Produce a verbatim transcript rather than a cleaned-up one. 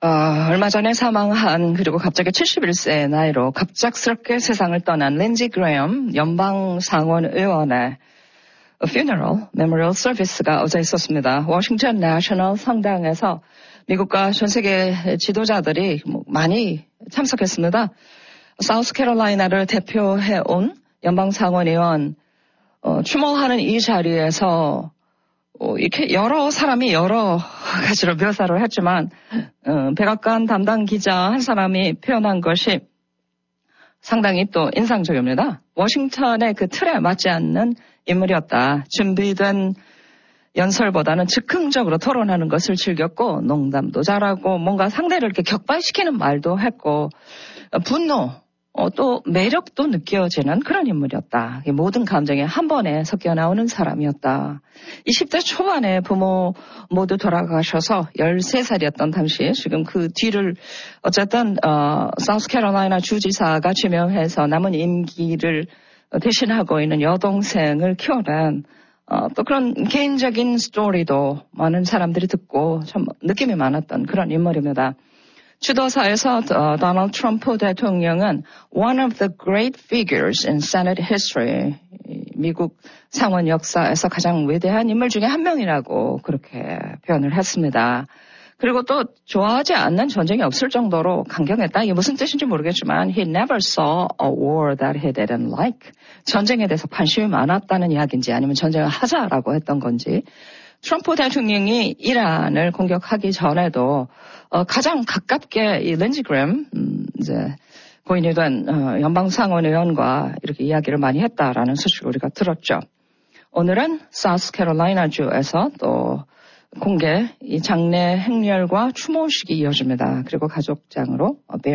어, 얼마 전에 사망한 그리고 갑자기 칠십일 세의 나이로 갑작스럽게 세상을 떠난 린지 그레엄 연방 상원 의원의 funeral memorial service가 어제 있었습니다. 워싱턴 내셔널 성당에서 미국과 전 세계 지도자들이 많이 참석했습니다. 사우스캐롤라이나를 대표해온 연방 상원 의원 어, 추모하는 이 자리에서 어, 이렇게 여러 사람이 여러 가지로 묘사를 했지만 어, 백악관 담당 기자 한 사람이 표현한 것이 상당히 또 인상적입니다. 워싱턴의 그 틀에 맞지 않는 인물이었다. 준비된 연설보다는 즉흥적으로 토론하는 것을 즐겼고 농담도 잘하고 뭔가 상대를 이렇게 격발시키는 말도 했고 분노 어, 또 매력도 느껴지는 그런 인물이었다. 모든 감정이 한 번에 섞여 나오는 사람이었다. 이십 대 초반에 부모 모두 돌아가셔서 열세 살이었던 당시 지금 그 뒤를 어쨌든 어, 사우스캐롤라이나 주지사가 지명해서 남은 임기를 대신하고 있는 여동생을 키워낸 어, 또 그런 개인적인 스토리도 많은 사람들이 듣고 참 느낌이 많았던 그런 인물입니다. 주도사에서 어, 도널드 트럼프 대통령은 one of the great figures in Senate history, 미국 상원 역사에서 가장 위대한 인물 중에 한 명이라고 그렇게 표현을 했습니다. 그리고 또 좋아하지 않는 전쟁이 없을 정도로 강경했다. 이게 무슨 뜻인지 모르겠지만 he never saw a war that he didn't like. 전쟁에 대해서 관심이 많았다는 이야기인지 아니면 전쟁을 하자라고 했던 건지. 트럼프 대통령이 이란을 공격하기 전에도 어, 가장 가깝게 이 린지 그레엄 음, 이제 고인이 된 어, 연방 상원 의원과 이렇게 이야기를 많이 했다라는 소식을 우리가 들었죠. 오늘은 사우스캐롤라이나 주에서 또 공개 이 장례 행렬과 추모식이 이어집니다. 그리고 가족장으로